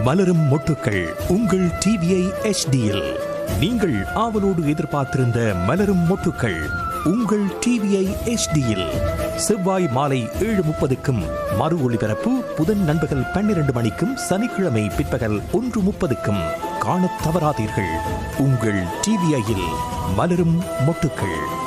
மலரும் மொட்டுக்கள் உங்கள் டிவிஐ HDயில் நீங்கள் ஆவலோடு எதிர்பார்த்திருந்த மலரும் மொட்டுக்கள் உங்கள் டிவிஐ HDயில் செவ்வாய் மாலை 7:30க்கும் மறு ஒளிபரப்பு புதன் நண்பகல் 12 மணிக்கும் சனிக்கிழமை பிற்பகல் 1:30க்கும் காணத் தவறாதீர்கள். உங்கள் டிவிஐயில் மலரும் மொட்டுக்கள்.